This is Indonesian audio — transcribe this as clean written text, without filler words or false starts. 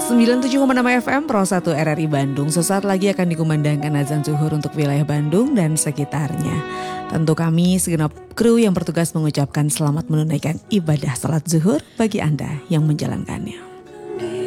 97,6 FM Pro 1 RRI Bandung. Sesaat lagi akan dikumandangkan azan zuhur untuk wilayah Bandung dan sekitarnya. Tentu kami segenap kru yang bertugas mengucapkan selamat menunaikan ibadah salat zuhur bagi Anda yang menjalankannya.